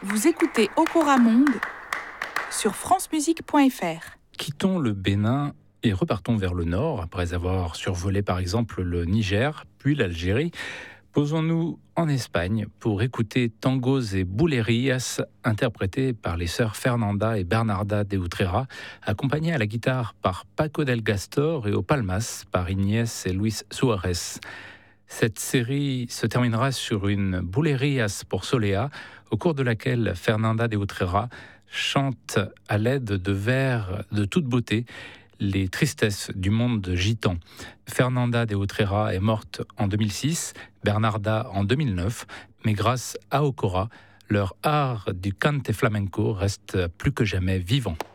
Vous écoutez Okora Monde sur francemusique.fr. Quittons le Bénin et repartons vers le nord, après avoir survolé par exemple le Niger, puis l'Algérie. Posons-nous en Espagne pour écouter tangos et bulerías interprétés par les sœurs Fernanda et Bernarda de Utrera, accompagnées à la guitare par Paco del Gastor et au palmas par Inés et Luis Suárez. Cette série se terminera sur une bulerías pour Soleá, au cours de laquelle Fernanda de Utrera chante à l'aide de vers de toute beauté les tristesses du monde gitan. Fernanda de Utrera est morte en 2006, Bernarda en 2009, mais grâce à Okora, leur art du cante flamenco reste plus que jamais vivant.